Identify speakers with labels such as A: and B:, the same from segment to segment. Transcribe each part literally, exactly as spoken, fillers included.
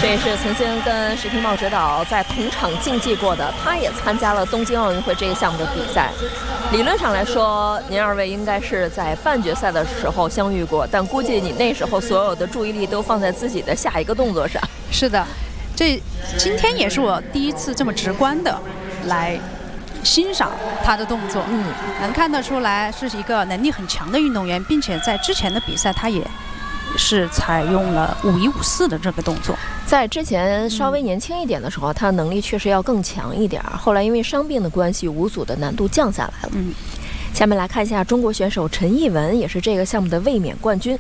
A: 也是曾经跟石廷茂指导在同场竞技过的，他也参加了东京奥运会这个项目的比赛。理论上来说，您二位应该是在半决赛的时候相遇过，但估计你那时候所有的注意力都放在自己的下一个动作上。
B: 是的，这今天也是我第一次这么直观的来欣赏他的动作，
A: 嗯，
B: 能看得出来是一个能力很强的运动员，并且在之前的比赛他也是采用了五一五四的这个动作。
A: 在之前稍微年轻一点的时候，嗯、他的能力确实要更强一点，后来因为伤病的关系，五组的难度降下来了。
B: 嗯，
A: 下面来看一下中国选手陈艺文，也是这个项目的卫冕冠军，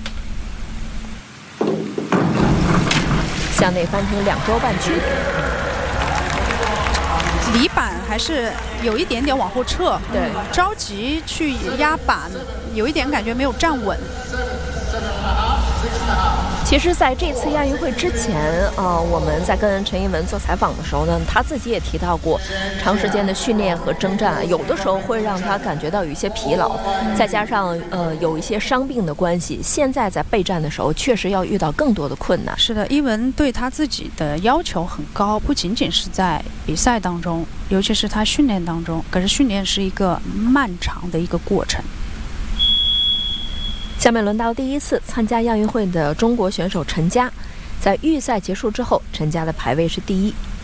A: 向内翻腾两周半区。
B: 离板还是有一点点往后撤，
A: 对，
B: 着急去压板，有一点感觉没有站稳。
A: 其实在这次亚运会之前，呃，我们在跟陈艺文做采访的时候呢，他自己也提到过，长时间的训练和征战，有的时候会让他感觉到有一些疲劳，再加上呃有一些伤病的关系，现在在备战的时候确实要遇到更多的困难。
B: 是的，艺文对他自己的要求很高，不仅仅是在比赛当中，尤其是他训练当中，可是训练是一个漫长的一个过程。
A: 下面轮到第一次参加亚运会的中国选手陈佳，在预赛结束之后，陈佳的排位是第一。